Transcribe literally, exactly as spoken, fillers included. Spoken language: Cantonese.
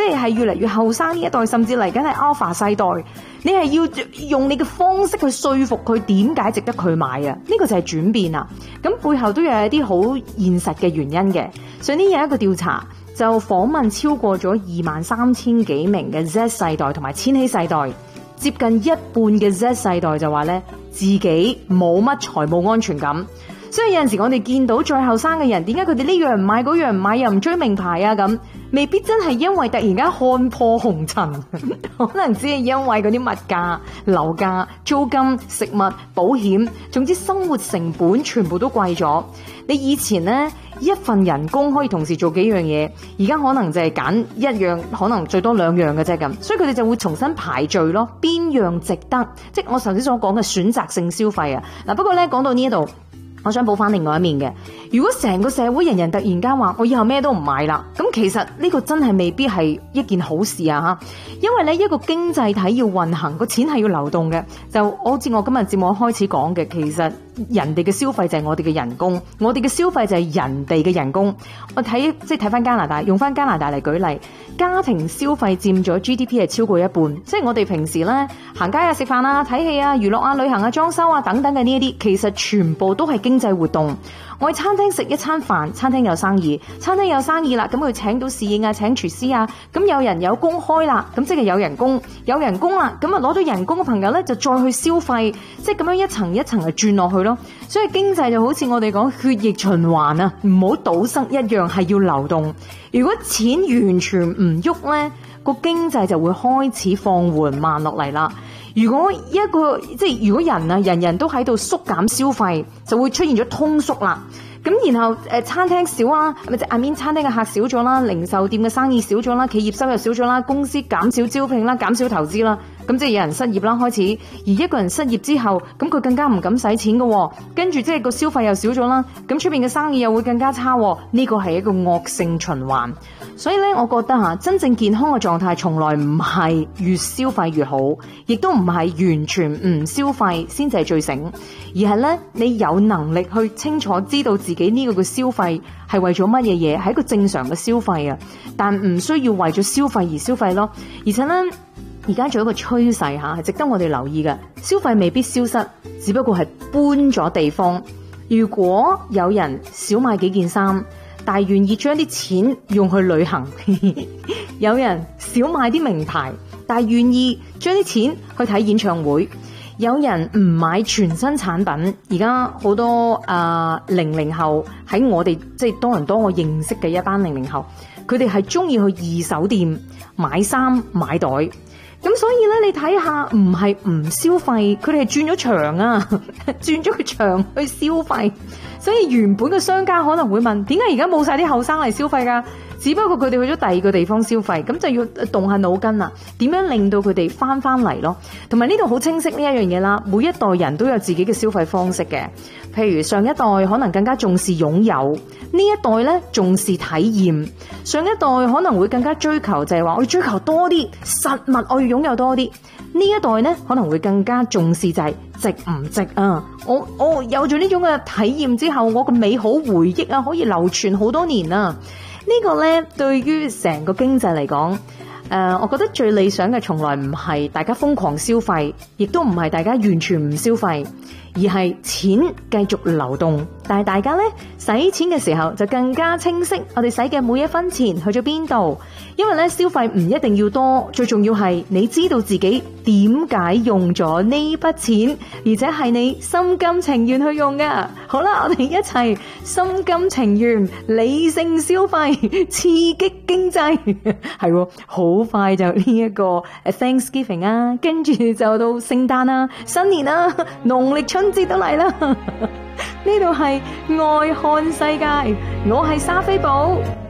係係越嚟越後生呢一代，甚至嚟緊係 Alpha 世代，你係要用你嘅方式去說服佢點解值得佢買啊？呢個就係轉變啊！咁背後都有一啲好現實嘅原因嘅。上年有一個調查，就訪問超過咗二萬三千幾名嘅 Z 世代同埋千禧世代，接近一半嘅 Z 世代就話咧自己冇乜財務安全感。所以有陣時我哋見到再後生嘅人，點解佢哋呢樣唔買嗰樣唔買，又唔追名牌啊咁？未必真係因為突然間看破紅塵，可能只係因為嗰啲物價、樓價、租金、食物、保險，總之生活成本全部都貴咗。你以前呢，一份人工可以同時做幾樣嘢，而家可能就係揀一樣，可能最多兩樣嘅啫咁。所以佢哋就會重新排序咯，邊樣值得？即係我頭先所講嘅選擇性消費啊。嗱，不過咧講到呢一度，我想補翻另外一面嘅。如果成個社會人人突然間話我以後咩都唔買啦，咁其實呢個真係未必係一件好事啊吓，因為咧一個經濟體要運行，個錢係要流動嘅。就好似我今日節目開始講嘅，其實人哋嘅消費就係我哋嘅人工，我哋嘅消費就係人哋嘅人工。我睇即係睇翻加拿大，用翻加拿大嚟舉例，家庭消費佔咗 G D P 係超過一半，即係我哋平時咧行街啊、食飯啊、睇戲啊、娛樂啊、旅行啊、裝修啊等等嘅呢一啲，其實全部都係經濟活動。我喺餐廳食一餐飯，餐廳有生意，餐廳有生意啦，咁佢請到侍應啊，請廚師啊，咁有人有工開啦，咁即係有人工，有人工啦，咁啊攞到人工嘅朋友咧就再去消費，即係咁樣一層一層嚟轉落去咯。所以經濟就好似我哋講血液循環啊，唔好堵塞一樣，係要流動。如果錢完全唔喐咧，個經濟就會開始放緩慢落嚟啦。如果一個即係如果人啊，人人都喺度縮減消費，就會出現咗通縮啦。咁然後誒、呃、餐廳少啊，咪即係 I mean 餐廳嘅客少咗啦，零售店嘅生意少咗啦，企業收入少咗啦，公司減少招聘啦，減少投資啦，咁即係有人失業啦開始。而一個人失業之後，咁佢更加唔敢使錢嘅，跟住即係個消費又少咗啦，咁出邊嘅生意又會更加差，呢個係一個惡性循環。所以咧，我覺得吓真正健康嘅狀態，從來唔係越消費越好，亦都唔係完全唔消費先至係最醒，而係咧你有能力去清楚知道自己呢個嘅消費係為咗乜嘢嘢，係一個正常嘅消費啊，但唔需要為咗消費而消費咯。而且咧，而家仲有一個趨勢吓，係值得我哋留意嘅。消費未必消失，只不過係搬咗地方。如果有人少買幾件衫，但係願意將啲錢用去旅行，有人少買啲名牌，但係願意將啲錢去睇演唱會，有人唔買全新產品。而家好多啊零零後喺我哋即係多倫多我認識嘅一班零零後，佢哋係中意去二手店買衫買袋。咁所以咧，你睇下唔係唔消費，佢哋係轉咗場啊，轉咗個場去消費。所以原本嘅商家可能會問，點解而家冇晒啲後生嚟消費噶？只不過佢哋去咗第二個地方消費，咁就要動下腦筋啦，點樣令到佢哋翻翻嚟咯？同埋呢度好清晰呢一樣嘢啦，每一代人都有自己嘅消費方式嘅。譬如上一代可能更加重視擁有，呢一代咧重視體驗。上一代可能會更加追求就係話我要追求多啲實物，我要擁有多啲。呢一代咧可能會更加重視就係值唔值啊！我我有咗呢種嘅體驗之後，我個美好回憶啊可以流傳好多年啊！呢個呢，對於成個經濟嚟講，誒，我覺得最理想嘅從來唔係大家瘋狂消費，亦都唔係大家完全唔消費，而係錢繼續流動。但係大家呢，使錢嘅時候就更加清晰，我哋使嘅每一分錢去咗邊度。因為咧消費唔一定要多，最重要係你知道自己點解用咗呢筆錢，而且係你心甘情願去用㗎。好啦，我哋一齊心甘情願理性消費，刺激經濟。係，好快就呢一個 Thanksgiving 啊，跟住就到聖誕啊、新年啊、農曆春節都嚟啦。呢度係愛看世界，我係莎菲寶。